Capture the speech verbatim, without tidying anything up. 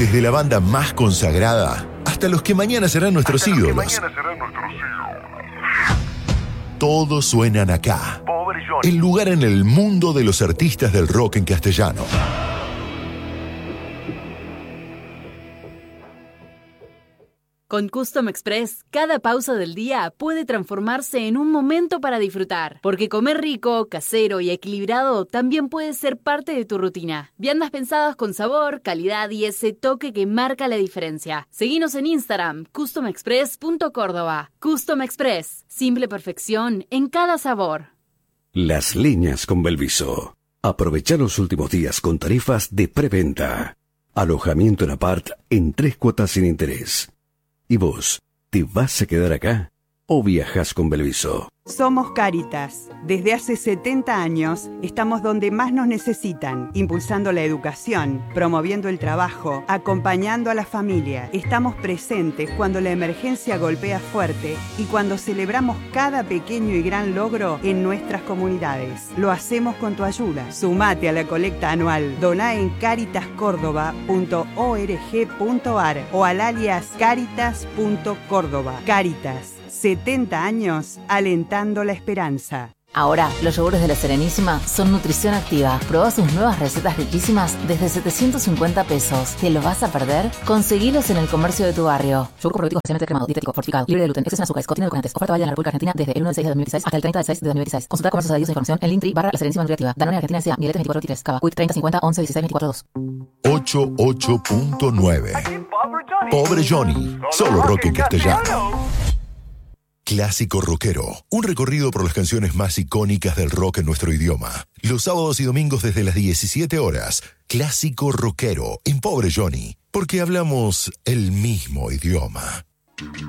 Desde la banda más consagrada hasta los que mañana serán nuestros Hasta los que ídolos. mañana serán nuestros ídolos. Todos suenan acá. Pobre Johnny. El lugar en el mundo de los artistas del rock en castellano. Con Custom Express, cada pausa del día puede transformarse en un momento para disfrutar. Porque comer rico, casero y equilibrado también puede ser parte de tu rutina. Viandas pensadas con sabor, calidad y ese toque que marca la diferencia. Seguinos en Instagram, custom express punto córdoba. Custom Express, simple perfección en cada sabor. Las Leñas con Belviso. Aprovecha los últimos días con tarifas de preventa. Alojamiento en apart en tres cuotas sin interés. ¿Y vos, te vas a quedar acá o viajas con Belviso? Somos Cáritas. Desde hace setenta años estamos donde más nos necesitan, impulsando la educación, promoviendo el trabajo, acompañando a la familia. Estamos presentes cuando la emergencia golpea fuerte y cuando celebramos cada pequeño y gran logro en nuestras comunidades. Lo hacemos con tu ayuda. Sumate a la colecta anual. Doná en caritas córdoba punto org punto ar o al alias caritas punto córdoba. Cáritas. setenta años alentando la esperanza. Ahora, los yogures de La Serenísima son nutrición activa. Probá sus nuevas recetas riquísimas desde setecientos cincuenta pesos. ¿Te los vas a perder? Conseguilos en el comercio de tu barrio. Yogur probiótico especialmente cremado, dietético, fortificado, libre de gluten, exceso en azúcares, contiene edulcorantes. Oferta válida en la República Argentina desde el uno de seis de dos mil dieciséis hasta el treinta de seis de dos mil dieciséis. Consulta comercios adheridos a información en Linktree barra La Serenísima Nutriactiva. Danone Argentina S A, Miletes veinticuatro veintitrés, Cava, Quick treinta cincuenta once dieciséis veinticuatro dos. ochenta y ocho punto nueve. Pobre Johnny. Solo rock en castellano. Clásico Rockero, un recorrido por las canciones más icónicas del rock en nuestro idioma. Los sábados y domingos desde las diecisiete horas, Clásico Rockero en Pobre Johnny, porque hablamos el mismo idioma.